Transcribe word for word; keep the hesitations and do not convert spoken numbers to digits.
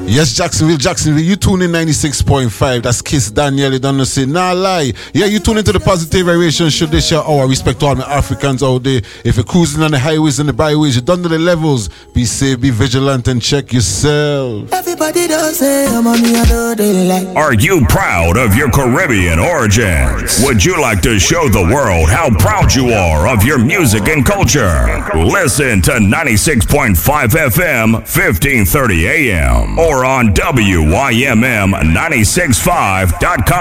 Yes, Jacksonville, Jacksonville, you tune in ninety-six point five. That's Kiss Daniel, you don't know, say, nah lie. Yeah, you tune into the Positive Vibration show this year. Oh, I respect all my Africans out there. If you're cruising on the highways and the byways, you don't know the levels. Be safe, be vigilant, and check yourself. Everybody does say, I'm on the other day like. Are you proud of your Caribbean origins? Would you like to show the world how proud you are of your music and culture? Listen to ninety-six point five F M, fifteen thirty A M, or on W Y M M nine six five dot com.